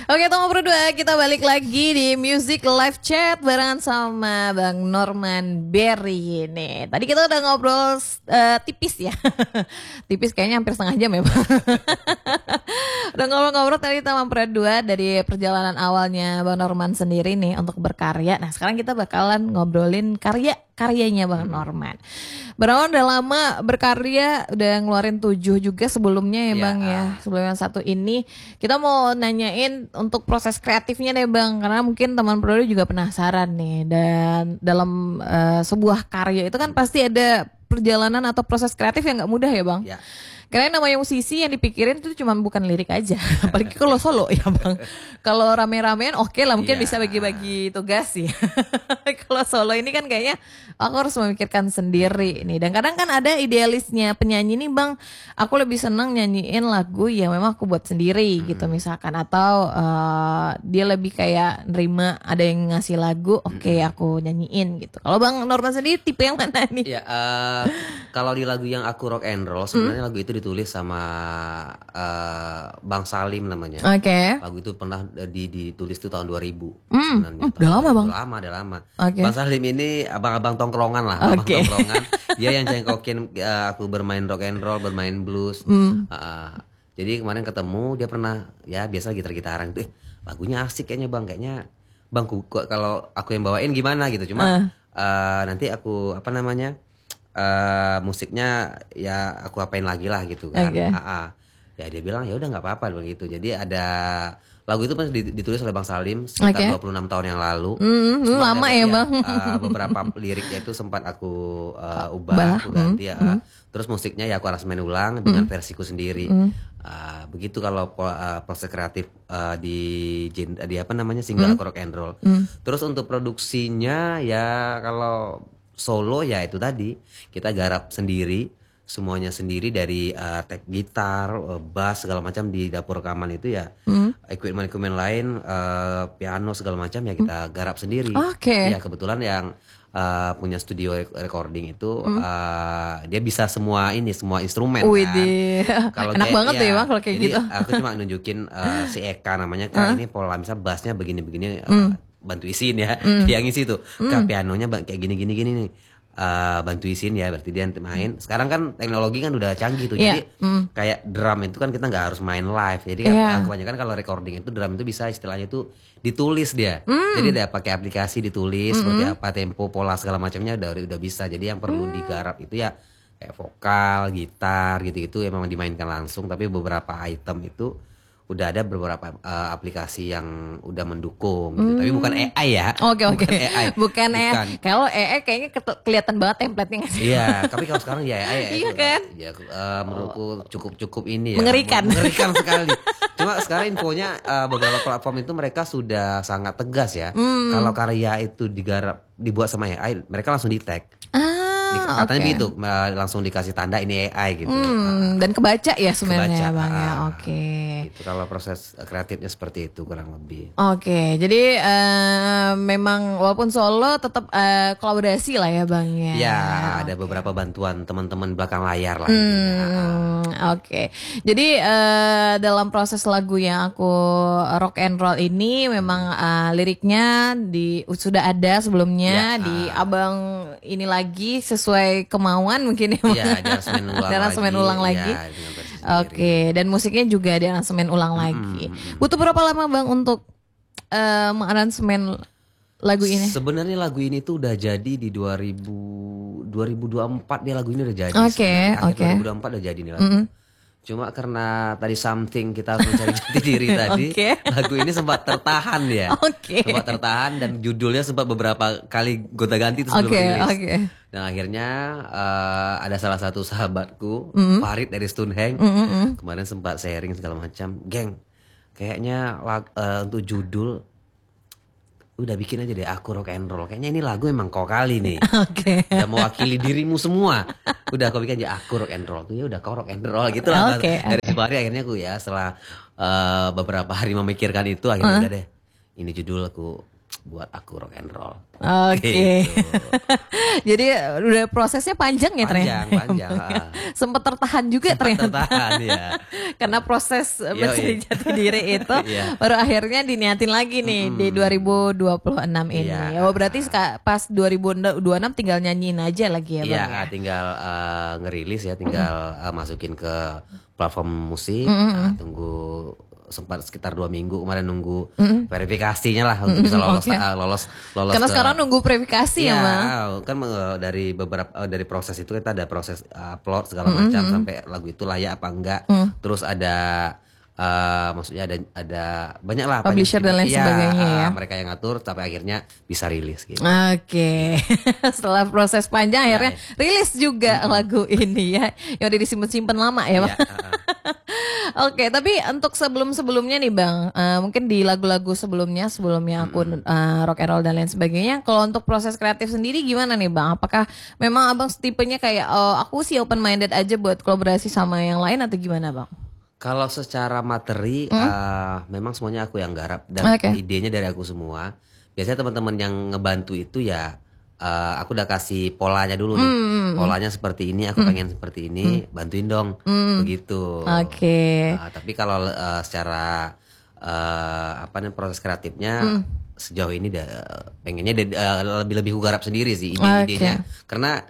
Oke, Tunggu berdua, kita balik lagi di Music Live Chat barengan sama Bang Norman Berry ini. Tadi kita udah ngobrol tipis ya. Tipis kayaknya hampir setengah jam ya, Bang. Udah ngobrol-ngobrol tadi sama berdua dari perjalanan awalnya Bang Norman sendiri nih untuk berkarya. Nah, sekarang kita bakalan ngobrolin karyanya Bang Norman. Bang Norman udah lama berkarya, udah ngeluarin 7 juga sebelumnya ya Bang ya. Sebelum yang satu ini, kita mau nanyain untuk proses kreatifnya deh Bang, karena mungkin teman Prodo juga penasaran nih. Dan dalam sebuah karya itu kan pasti ada perjalanan atau proses kreatif yang nggak mudah ya Bang. Ya. Karena namanya musisi yang dipikirin itu cuma bukan lirik aja, apalagi kalau solo ya Bang. Kalau rame-ramean oke lah mungkin bisa bagi-bagi tugas sih. Kalau solo ini kan kayaknya aku harus memikirkan sendiri nih. Dan kadang kan ada idealisnya penyanyi nih Bang, aku lebih senang nyanyiin lagu yang memang aku buat sendiri gitu misalkan. Atau dia lebih kayak nerima ada yang ngasih lagu, oke, aku nyanyiin gitu. Kalau Bang Norman sendiri tipe yang mana nih? Ya, kalau di lagu yang aku rock and roll sebenarnya lagu itu ditulis sama Bang Salim namanya. Oke. Lagu itu pernah ditulis tuh tahun 2000 sebenarnya. Udah lama Bang. Udah lama. Okay. Bang Salim ini abang-abang tongkrongan lah, abang tongkrongan. Dia yang cengkokin aku bermain rock and roll, bermain blues. Jadi kemarin ketemu dia pernah ya biasa gitar-gitaran tuh. Lagunya asik kayaknya Bang, Bang kalau aku yang bawain gimana gitu. Cuma nanti aku musiknya ya aku apain lagi lah gitu kan. Ya dia bilang ya udah nggak apa-apa begitu. Jadi ada lagu itu pasti ditulis oleh Bang Salim sekitar 26 tahun yang lalu. Lama ya Bang. Beberapa liriknya itu sempat aku ubah, aku ganti ya. Terus musiknya ya aku aransemen ulang dengan versiku sendiri. Begitu kalau proses kreatif di single aku rock and roll. Terus untuk produksinya ya kalau solo ya itu tadi kita garap sendiri semuanya sendiri dari tek gitar, bass segala macam di dapur rekaman itu ya equipment lain piano segala macam ya kita garap sendiri. Ya kebetulan yang punya studio recording itu dia bisa semua instrumen kan. Kalau enak banget tuh ya Bang kalau kayak gitu. Aku cuma nunjukin si Eka namanya kan ini pola misalnya bassnya begini-begini bantu isiin ya. Dia ngisi tuh pianonya kayak gini nih. Bantu isiin ya berarti dia main. Sekarang kan teknologi kan udah canggih tuh. Jadi kayak drum itu kan kita nggak harus main live. Jadi kan kebanyakan kalau recording itu drum itu bisa istilahnya itu ditulis dia. Jadi dia pakai aplikasi ditulis seperti apa tempo, pola segala macamnya udah bisa. Jadi yang perlu digarap itu ya kayak vokal, gitar gitu-gitu yang memang dimainkan langsung. Tapi beberapa item itu udah ada beberapa aplikasi yang udah mendukung gitu. Tapi bukan AI ya. Oke. Bukan AI. Bukan. Kalau AI kayaknya kelihatan banget template-nya nggak sih? Iya, tapi kalau sekarang ya AI Iya kan? Ya menurutku cukup ini ya. Mengerikan sekali. Cuma sekarang infonya beberapa platform itu mereka sudah sangat tegas ya. Kalau karya itu dibuat sama AI, mereka langsung di-tag. Katanya begitu, langsung dikasih tanda ini AI gitu. Dan kebaca ya sebenarnya Bang ya. Itu kalau proses kreatifnya seperti itu kurang lebih. Jadi memang walaupun solo tetap kolaborasi lah ya Bang ya. Ya, ada beberapa bantuan teman-teman belakang layar lah. Jadi dalam proses lagu yang aku rock and roll ini memang liriknya sudah ada sebelumnya di Abang ini lagi sesuai kemauan mungkin ya. Iya, aransemen ulang lagi. Dan musiknya juga di aransemen ulang lagi. Butuh berapa lama Bang untuk mengaransemen lagu ini? Sebenarnya lagu ini tuh udah jadi di 2024 dia lagu ini udah jadi. 2024 udah jadi nih lagu. Cuma karena tadi something kita harus mencari jati diri tadi, lagu ini sempat tertahan ya. Sempat tertahan dan judulnya sempat beberapa kali gonta-ganti itu sebelum rilis. Dan akhirnya ada salah satu sahabatku, Farid dari Stonehenge, kemarin sempat sharing segala macam. Geng, kayaknya untuk judul udah bikin aja deh Aku Rock and Roll. Kayaknya ini lagu emang kau kali nih. Udah mewakili dirimu semua. Udah kau bikin aja Aku Rock and Roll. Tuh ya udah kau rock and roll gitu lah. Dari sebuah hari akhirnya aku ya setelah beberapa hari memikirkan itu akhirnya udah deh. Ini judul aku buat aku rock and roll. Oke. Gitu. Jadi udah prosesnya panjang ya ternyata. Panjang. Sempat tertahan juga ternyata. Tertahan ya. Karena proses mencari jati diri itu baru akhirnya diniatin lagi nih di 2026 ini. Oh berarti pas 2026 tinggal nyanyiin aja lagi ya Bang? Iya, tinggal ngerilis ya, tinggal masukin ke platform musik. Tunggu sempat sekitar 2 minggu kemarin nunggu verifikasinya lah untuk bisa lolos. Karena sekarang nunggu verifikasi ya Bang? Kan dari dari proses itu kita ada proses upload segala macam sampai lagu itu layak apa enggak. Terus ada maksudnya ada banyak lah publisher dan lain sebagainya ya. Mereka yang ngatur sampai akhirnya bisa rilis gitu. Oke. Setelah proses panjang akhirnya rilis juga lagu ini ya. Yang udah disimpan lama ya Bang. Oke, tapi untuk sebelumnya nih Bang, mungkin di lagu-lagu sebelumnya akun rock and roll dan lain sebagainya, kalau untuk proses kreatif sendiri gimana nih Bang? Apakah memang Abang tipenya kayak aku sih open minded aja buat kolaborasi sama yang lain atau gimana Bang? Kalau secara materi memang semuanya aku yang garap dan idenya dari aku semua. Biasanya teman-teman yang ngebantu itu ya aku udah kasih polanya dulu nih. Polanya seperti ini, aku pengen seperti ini, bantuin dong. Begitu. Oke. Tapi kalau secara proses kreatifnya sejauh ini pengennya lebih garap sendiri sih ide-idenya. Karena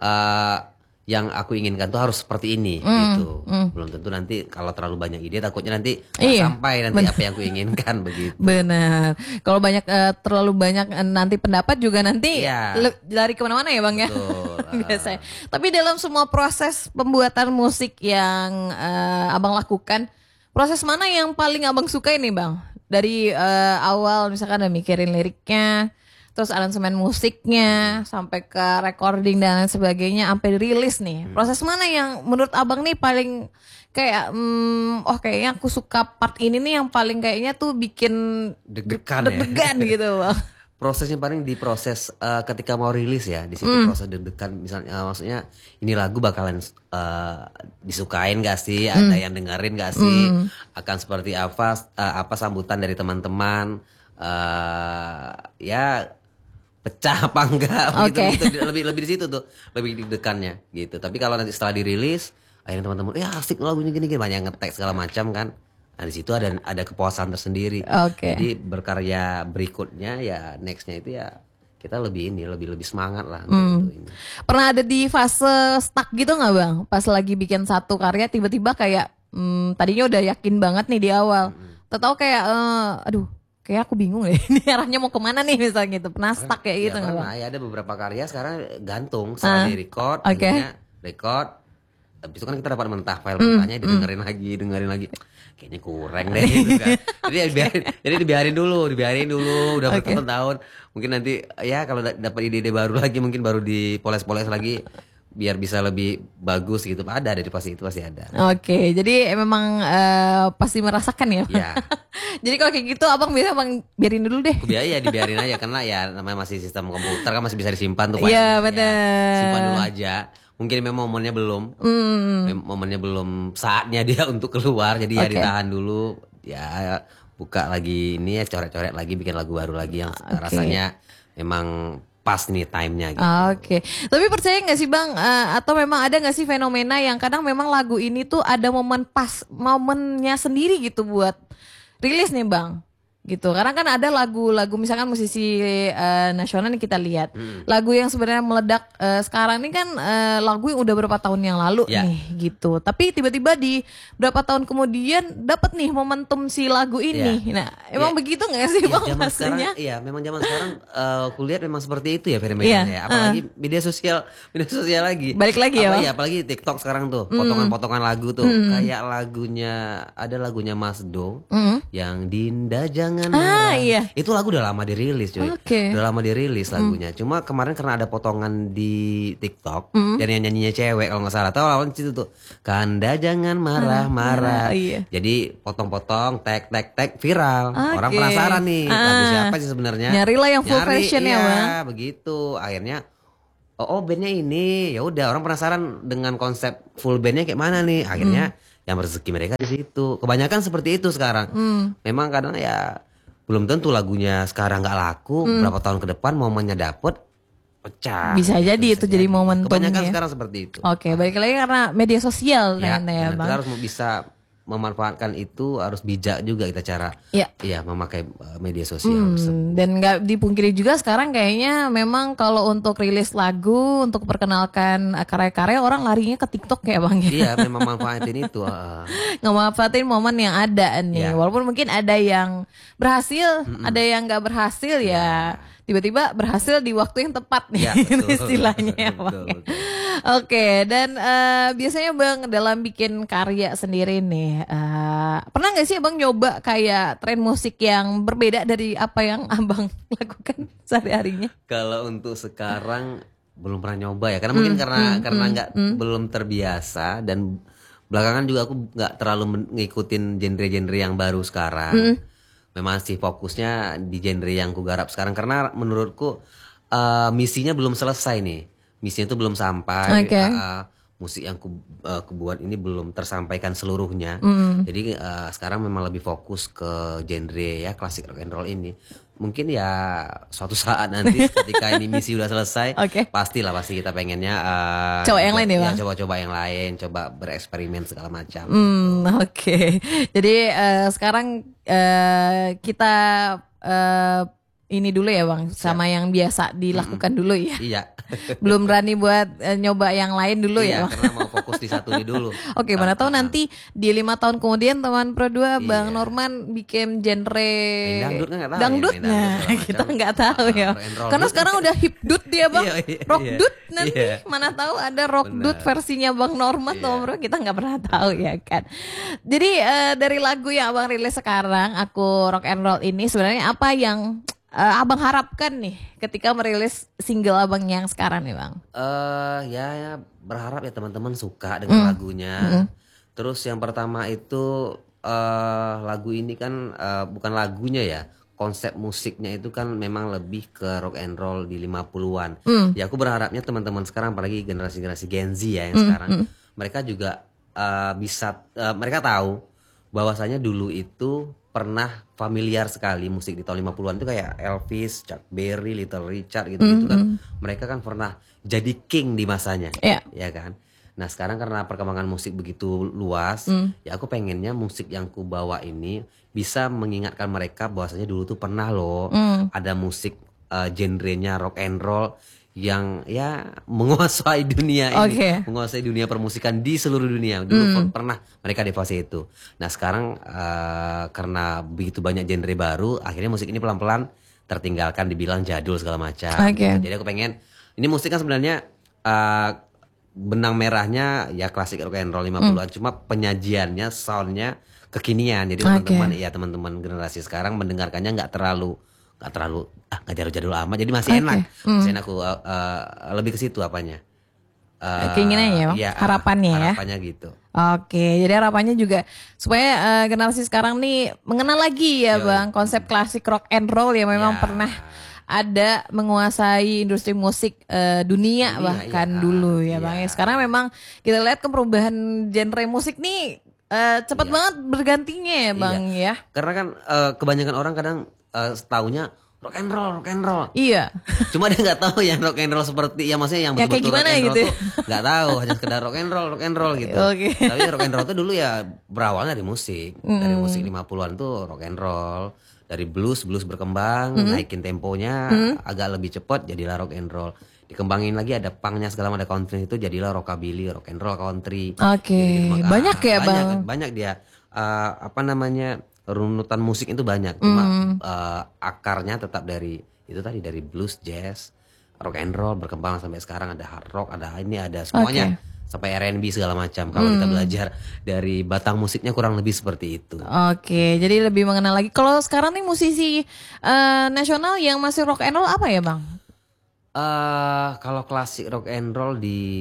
yang aku inginkan tuh harus seperti ini gitu. Belum tentu nanti kalau terlalu banyak ide takutnya nanti sampai nanti apa yang aku inginkan begitu. Benar. Kalau terlalu banyak nanti pendapat juga nanti lari kemana-mana ya Bang ya. Biasanya. Tapi dalam semua proses pembuatan musik yang Abang lakukan, proses mana yang paling Abang suka ini Bang? Dari awal misalkan udah mikirin liriknya, terus aransemen musiknya sampai ke recording dan lain sebagainya sampai rilis nih. Proses mana yang menurut Abang nih paling kayak kayaknya aku suka part ini nih yang paling kayaknya tuh bikin deg-degan gitu Bang. Prosesnya paling di proses ketika mau rilis ya, di situ proses deg-degan misalnya maksudnya ini lagu bakalan disukain gak sih, ada yang dengerin gak sih, akan seperti apa sambutan dari teman-teman, ya pecah apa enggak gitu. Lebih di situ tuh, lebih deg-degannya gitu. Tapi kalau nanti setelah dirilis akhirnya teman-teman ya asik lagunya gini banyak ngetek segala macam kan. Nah di situ ada kepuasan tersendiri. Jadi berkarya berikutnya ya nextnya itu ya kita lebih semangat lah untuk ini. Pernah ada di fase stuck gitu nggak Bang? Pas lagi bikin satu karya tiba-tiba kayak tadinya udah yakin banget nih di awal, tahu kayak kayak aku bingung deh ini arahnya mau kemana nih misalnya gitu. Pernah stuck kayak gitu nggak Bang? Ya ada beberapa karya sekarang gantung setelah di record, record. Habis itu kan kita dapat mentah file mentahnya dengerin lagi. Kayaknya kurang deh gitu kan. Jadi dibiarin dulu udah bertahun-tahun. Mungkin nanti ya kalau dapat ide-ide baru lagi mungkin baru dipoles-poles lagi biar bisa lebih bagus gitu. Ada pasti ada. Oke, jadi memang pasti merasakan ya. Iya. Jadi kalau kayak gitu abang biarin dulu deh. Dibiarin aja karena ya namanya masih sistem komputer kan masih bisa disimpan tuh. Iya benar. Simpan dulu aja. Mungkin memang momennya belum saatnya dia untuk keluar, jadi ya ditahan dulu, ya buka lagi ini ya coret-coret lagi bikin lagu baru lagi yang rasanya memang pas nih timenya gitu. Tapi percaya nggak sih Bang, atau memang ada nggak sih fenomena yang kadang memang lagu ini tuh ada momennya sendiri gitu buat rilis nih Bang? Gitu karena kan ada lagu-lagu misalkan musisi nasional yang kita lihat lagu yang sebenarnya meledak sekarang ini kan lagu yang udah berapa tahun yang lalu nih gitu, tapi tiba-tiba di berapa tahun kemudian dapat nih momentum si lagu ini. Nah emang begitu nggak sih Bang maksudnya? Memang zaman sekarang kulihat memang seperti itu ya fenomenanya apalagi media sosial lagi balik lagi ya apalagi TikTok sekarang tuh potongan-potongan lagu tuh kayak ada lagunya Mas Do yang Dinda Jangan Marah. Itu lagu udah lama dirilis cuy. Udah lama dirilis lagunya. Cuma kemarin karena ada potongan di TikTok dan yang nyanyinya cewek kalau nggak salah. Tahu lawan situ tuh. Kanda jangan marah-marah. Jadi potong-potong, tag viral. Orang penasaran nih lagu siapa sih sebenarnya. Nyarilah yang full version ya Bang. Begitu. Akhirnya bandnya ini. Ya udah orang penasaran dengan konsep full bandnya kayak mana nih. Akhirnya yang rezeki mereka di situ. Kebanyakan seperti itu sekarang. Memang kadang ya belum tentu lagunya sekarang nggak laku, berapa tahun ke depan momennya dapet pecah. Bisa gitu, jadi itu jadi momentumnya. Kebanyakan sekarang seperti itu. Oke, balik lagi karena media sosial ya Bang. kita harus bisa memanfaatkan itu, harus bijak juga kita cara memakai media sosial. Dan nggak dipungkiri juga sekarang kayaknya memang kalau untuk rilis lagu, untuk perkenalkan karya-karya orang larinya ke TikTok ya Bang. Iya, memang manfaatin itu. Ngemanfaatin momen yang ada nih. Walaupun mungkin ada yang berhasil, ada yang nggak berhasil ya. Tiba-tiba berhasil di waktu yang tepat nih, istilahnya ya Bang. Oke, dan biasanya Bang dalam bikin karya sendiri nih, pernah nggak sih Abang nyoba kayak tren musik yang berbeda dari apa yang Abang lakukan sehari-harinya? Kalau untuk sekarang belum pernah nyoba ya, karena mungkin karena belum terbiasa, dan belakangan juga aku nggak terlalu ngikutin genre-genre yang baru sekarang. Memang sih fokusnya di genre yang ku garap sekarang, karena menurutku misinya belum selesai nih. Misinya itu belum sampai. Musik yang ku buat ini belum tersampaikan seluruhnya. Jadi sekarang memang lebih fokus ke genre ya klasik rock and roll ini. Mungkin ya suatu saat nanti ketika ini misi udah selesai, pasti kita pengennya coba yang lain ya Bang? Coba yang lain, coba bereksperimen segala macam. Oke. Jadi sekarang kita ini dulu ya Bang, sama yang biasa dilakukan dulu ya. Iya. Belum berani buat nyoba yang lain dulu ya Bang. Karena mau fokus di satu ini dulu. Oke, mana tahu nanti di 5 tahun kemudian teman Pro 2 Bang Norman bikin genre dangdut kan nggak tahu. Dangdut kita nggak tahu ya. Karena sekarang udah hipdut dia Bang. Rockdut nanti mana tahu ada rockdut versinya Bang Norman tuh Bro, kita nggak pernah tahu ya kan. Jadi dari lagu yang Abang rilis sekarang, Aku Rock and Roll ini, sebenarnya apa yang Abang harapkan nih ketika merilis single Abang yang sekarang nih Bang? Ya berharap ya teman-teman suka dengan lagunya. Terus yang pertama itu lagu ini kan bukan lagunya ya, konsep musiknya itu kan memang lebih ke rock and roll di 50-an. Ya aku berharapnya teman-teman sekarang, apalagi generasi-generasi Gen Z ya yang sekarang, mereka juga bisa mereka tahu bahwasanya dulu itu pernah familiar sekali musik di tahun 50-an itu kayak Elvis, Chuck Berry, Little Richard gitu-gitu kan. Mereka kan pernah jadi king di masanya. Ya kan. Nah, sekarang karena perkembangan musik begitu luas, ya aku pengennya musik yang ku bawa ini bisa mengingatkan mereka bahwasanya dulu tuh pernah loh ada musik genrenya rock and roll yang ya menguasai dunia ini, menguasai dunia permusikan di seluruh dunia. Dulu pernah mereka di fase itu. Nah sekarang karena begitu banyak genre baru, akhirnya musik ini pelan-pelan tertinggalkan, dibilang jadul segala macam. Jadi aku pengen, ini musik kan sebenarnya benang merahnya ya klasik rock and roll 50-an, cuma penyajiannya, soundnya kekinian. Jadi teman-teman teman-teman generasi sekarang mendengarkannya nggak terlalu nggak jadul-jadul amat, jadi masih enak. Masih enak. Aku lebih ke situ apanya. Keinginannya ya, harapannya gitu. Oke, jadi harapannya juga supaya generasi sekarang nih mengenal lagi ya Bang konsep klasik rock and roll yang memang pernah ada menguasai industri musik dunia bahkan dulu ya Bang. Sekarang memang kita lihat perubahan genre musik nih cepat banget bergantinya ya Bang ya. Karena kan kebanyakan orang kadang taunya rock and roll. Iya. Cuma dia nggak tahu yang rock and roll seperti ya, maksudnya yang betul-betul rock and roll tuh nggak tahu, hanya sekedar rock and roll gitu. Tapi rock and roll tuh dulu ya berawal dari musik. Dari musik 50-an tuh rock and roll. Dari blues berkembang, naikin temponya agak lebih cepat, jadilah rock and roll. Dikembangin lagi, ada punknya segala macam, ada country, itu jadilah rockabilly, rock and roll country. Banyak ya Bang. Banyak dia runutan musik itu banyak, cuma akarnya tetap dari itu tadi, dari blues, jazz, rock and roll, berkembang sampai sekarang ada hard rock, ada semuanya. Sampai R&B segala macam. Kalau kita belajar dari batang musiknya kurang lebih seperti itu. Jadi lebih mengenal lagi. Kalau sekarang nih musisi nasional yang masih rock and roll apa ya Bang? Kalau klasik rock and roll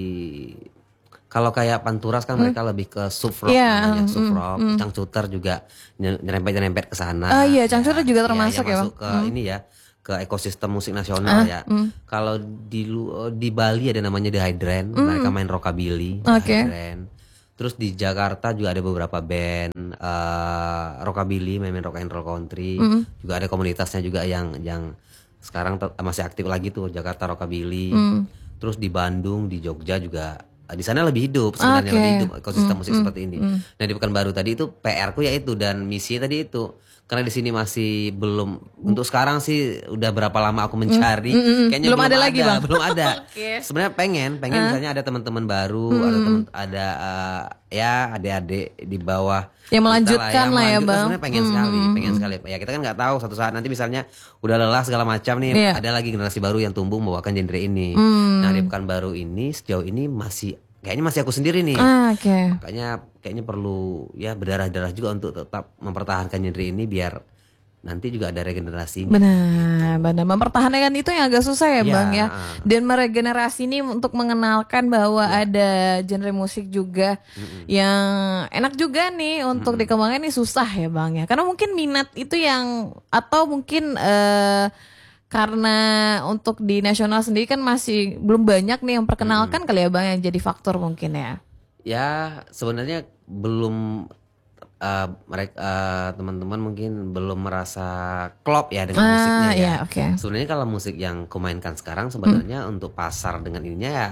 kalau kayak Panturas kan mereka lebih ke sub rock, namanya sub rock. Cangcuter juga nyerempet ke sana. Cangcuter juga termasuk ya Bang. Masuk ke ini ya, ke ekosistem musik nasional ya. Kalau di Bali ada namanya The Hydrant, mereka main rockabilly. The Hydrant. Terus di Jakarta juga ada beberapa band rockabilly, main rock and roll country. Juga ada komunitasnya juga yang sekarang masih aktif lagi tuh, Jakarta Rockabilly. Terus di Bandung, di Jogja juga di sana lebih hidup sebenarnya, lebih hidup ekosistem musik seperti ini. Nah di Pekanbaru tadi itu PR-ku yaitu dan misi tadi itu. Karena di sini masih belum, untuk sekarang sih udah berapa lama aku mencari, kayaknya belum ada lagi Bang. Belum ada. Sebenarnya pengen misalnya ada teman-teman baru, ada ya adik-adik di bawah yang melanjutkan lah ya Bang. Sebenarnya pengen sekali. Ya kita kan nggak tahu suatu saat nanti misalnya udah lelah segala macam nih, ada lagi generasi baru yang tumbuh membawakan genre ini. Nah di Pekanbaru ini sejauh ini kayaknya masih aku sendiri nih. Makanya kayaknya perlu ya berdarah-darah juga untuk tetap mempertahankan genre ini biar nanti juga ada regenerasi. Benar. Mempertahankan itu yang agak susah ya Bang ya. Dan meregenerasi ini untuk mengenalkan bahwa ada genre musik juga yang enak juga nih untuk dikembangkan ini susah ya Bang ya. Karena mungkin minat itu yang, atau mungkin karena untuk di nasional sendiri kan masih belum banyak nih yang perkenalkan kali ya Bang, yang jadi faktor mungkin ya. Ya sebenarnya belum, mereka teman-teman mungkin belum merasa klop ya dengan musiknya ya. Sebenarnya kalau musik yang kumainkan sekarang sebenarnya untuk pasar dengan ininya ya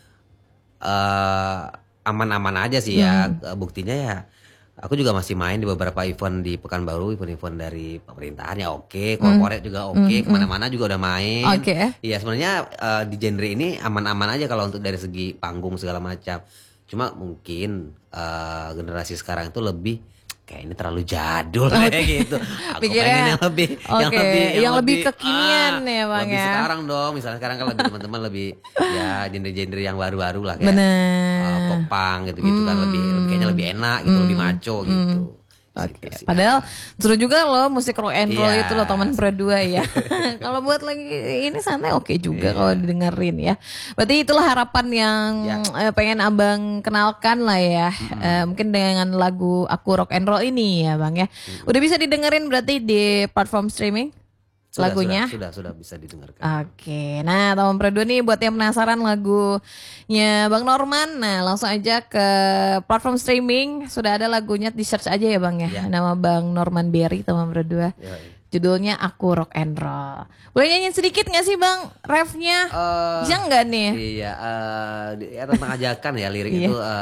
aman-aman aja sih ya. Buktinya ya aku juga masih main di beberapa event di Pekanbaru, event-event dari pemerintahan ya corporate juga kemana-mana juga udah main. Iya sebenarnya di genre ini aman-aman aja kalau untuk dari segi panggung segala macam. Cuma mungkin generasi sekarang itu lebih kayak ini terlalu jadul kayak gitu. Aku pengen yang lebih kekinian ya Bang lebih ya. Sekarang dong, misalnya sekarang kalau teman-teman lebih ya genre-genre yang baru-baru lah kayak pop-punk gitu-gitu kan lebih kayaknya lebih enak gitu, lebih maco gitu. Padahal seru juga loh musik rock and roll itu loh teman berdua ya. Kalau buat lagi ini santai juga kalau didengerin ya. Berarti itulah harapan yang pengen Abang kenalkan lah ya. Mungkin dengan lagu Aku Rock and Roll ini ya Bang ya. Udah bisa didengerin berarti di platform streaming? Lagunya sudah bisa didengarkan. Nah teman berdua nih buat yang penasaran lagunya Bang Norman, nah langsung aja ke platform streaming, sudah ada lagunya, di search aja ya Bang ya. Nama Bang Norman Berry teman berdua. Judulnya Aku Rock and Roll. Boleh nyanyiin sedikit gak sih Bang refnya? Bisa nggak nih? Iya, tentang ajakan ya lirik itu.